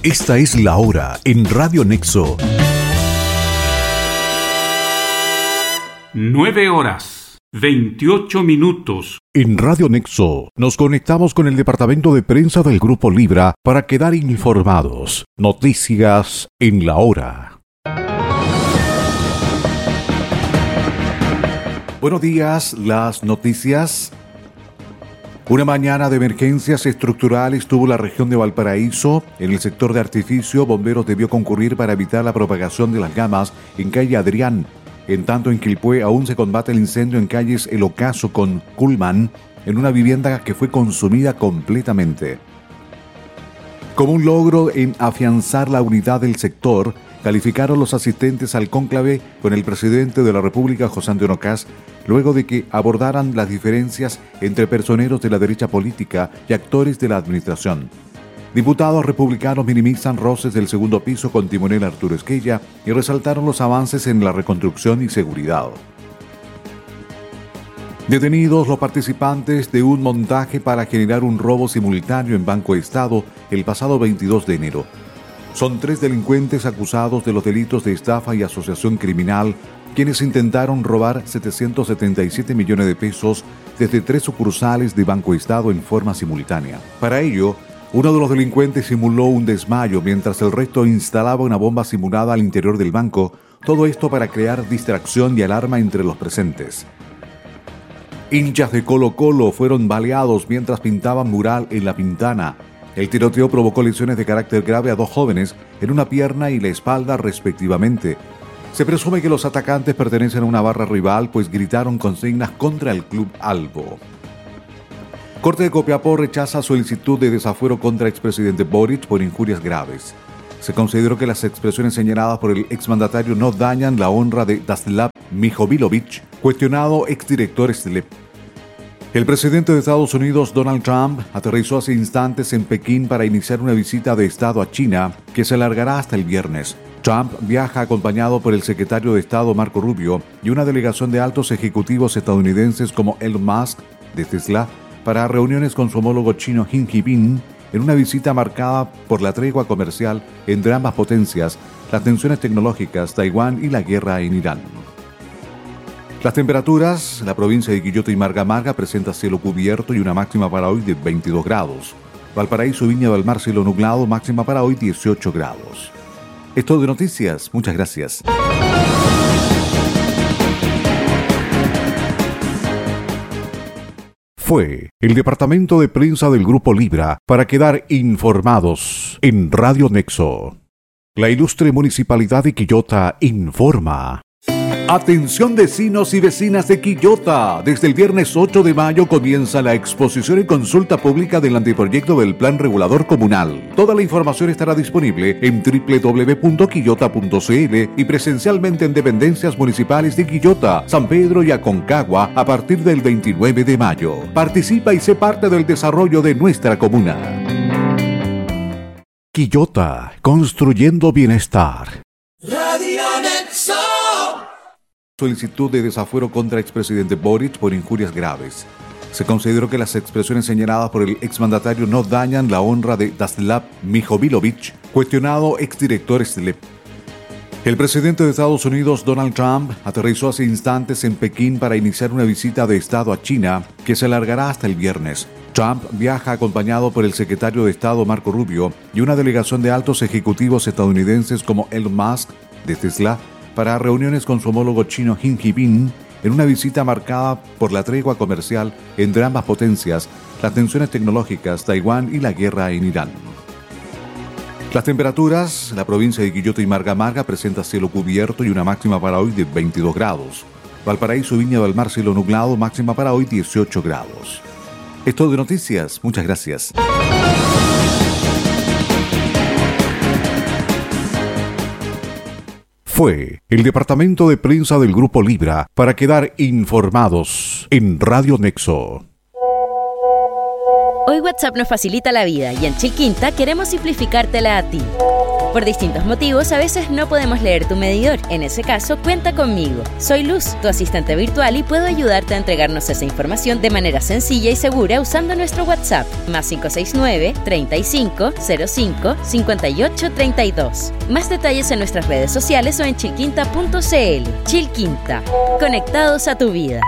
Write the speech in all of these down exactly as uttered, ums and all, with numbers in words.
Esta es la hora en Radio Nexo. Nueve horas, veintiocho minutos. En Radio Nexo nos conectamos con el departamento de prensa del Grupo Libra para quedar informados. Noticias en la hora. Buenos días, las noticias. Una mañana de emergencias estructurales tuvo la región de Valparaíso. En el sector de artificio, bomberos debió concurrir para evitar la propagación de las llamas en calle Adrián. En tanto, en Quilpué aún se combate el incendio en calles El Ocaso con Culman, en una vivienda que fue consumida completamente. Como un logro en afianzar la unidad del sector, calificaron los asistentes al cónclave con el presidente de la República, José Antonio Kast, luego de que abordaran las diferencias entre personeros de la derecha política y actores de la administración. Diputados republicanos minimizan roces del segundo piso con timonel Arturo Esquella y resaltaron los avances en la reconstrucción y seguridad. Detenidos los participantes de un montaje para generar un robo simultáneo en Banco Estado el pasado veintidós de enero. Son tres delincuentes acusados de los delitos de estafa y asociación criminal, quienes intentaron robar setecientos setenta y siete millones de pesos desde tres sucursales de Banco Estado en forma simultánea. Para ello, uno de los delincuentes simuló un desmayo mientras el resto instalaba una bomba simulada al interior del banco, todo esto para crear distracción y alarma entre los presentes. Hinchas de Colo-Colo fueron baleados mientras pintaban mural en La Pintana. El tiroteo provocó lesiones de carácter grave a dos jóvenes en una pierna y la espalda respectivamente. Se presume que los atacantes pertenecen a una barra rival, pues gritaron consignas contra el Club Albo. Corte de Copiapó rechaza solicitud de desafuero contra expresidente Boric por injurias graves. Se consideró que las expresiones señaladas por el exmandatario no dañan la honra de Daslav Mijovilovich, cuestionado exdirector Stelep. El presidente de Estados Unidos, Donald Trump, aterrizó hace instantes en Pekín para iniciar una visita de Estado a China que se alargará hasta el viernes. Trump viaja acompañado por el secretario de Estado Marco Rubio y una delegación de altos ejecutivos estadounidenses como Elon Musk de Tesla para reuniones con su homólogo chino Xi Jinping en una visita marcada por la tregua comercial entre ambas potencias, las tensiones tecnológicas, Taiwán y la guerra en Irán. Las temperaturas, la provincia de Quillota y Marga Marga presenta cielo cubierto y una máxima para hoy de veintidós grados. Valparaíso, Viña del Mar, cielo nublado, máxima para hoy dieciocho grados. Es todo de noticias, muchas gracias. Fue el departamento de prensa del Grupo Libra para quedar informados en Radio Nexo. La ilustre Municipalidad de Quillota informa. Atención vecinos y vecinas de Quillota. Desde el viernes ocho de mayo comienza la exposición y consulta pública del anteproyecto del Plan Regulador Comunal. Toda la información estará disponible en doble u doble u doble u punto quillota punto c l y presencialmente en dependencias municipales de Quillota, San Pedro y Aconcagua a partir del veintinueve de mayo. Participa y sé parte del desarrollo de nuestra comuna. Quillota, construyendo bienestar. Radio Nexo. Solicitud de desafuero contra expresidente Boric por injurias graves. Se consideró que las expresiones señaladas por el exmandatario no dañan la honra de Daslav Mijovilovich, cuestionado exdirector Stelep. El presidente de Estados Unidos, Donald Trump, aterrizó hace instantes en Pekín para iniciar una visita de Estado a China que se alargará hasta el viernes. Trump viaja acompañado por el secretario de Estado Marco Rubio y una delegación de altos ejecutivos estadounidenses como Elon Musk de Tesla para reuniones con su homólogo chino Xi Jinping en una visita marcada por la tregua comercial entre ambas potencias, las tensiones tecnológicas, Taiwán y la guerra en Irán. Las temperaturas, la provincia de Quillota y Marga Marga presenta cielo cubierto y una máxima para hoy de veintidós grados. Valparaíso, Viña del Mar, cielo nublado, máxima para hoy dieciocho grados. Es todo de noticias, muchas gracias. Fue el departamento de prensa del Grupo Libra para quedar informados en Radio Nexo. Hoy WhatsApp nos facilita la vida y en Chilquinta queremos simplificártela a ti. Por distintos motivos, a veces no podemos leer tu medidor. En ese caso, cuenta conmigo. Soy Luz, tu asistente virtual, y puedo ayudarte a entregarnos esa información de manera sencilla y segura usando nuestro WhatsApp, más cinco seis nueve, treinta y cinco, cero cinco, cincuenta y ocho, treinta y dos. Más detalles en nuestras redes sociales o en chilquinta punto c l. Chilquinta, conectados a tu vida.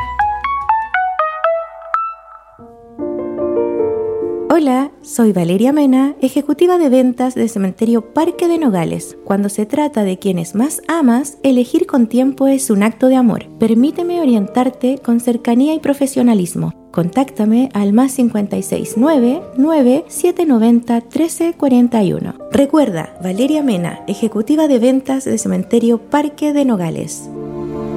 Hola, soy Valeria Mena, ejecutiva de ventas de Cementerio Parque de Nogales. Cuando se trata de quienes más amas, elegir con tiempo es un acto de amor. Permíteme orientarte con cercanía y profesionalismo. Contáctame al más cinco seis nueve, nueve siete nueve cero, uno tres cuatro uno. Recuerda, Valeria Mena, ejecutiva de ventas de Cementerio Parque de Nogales.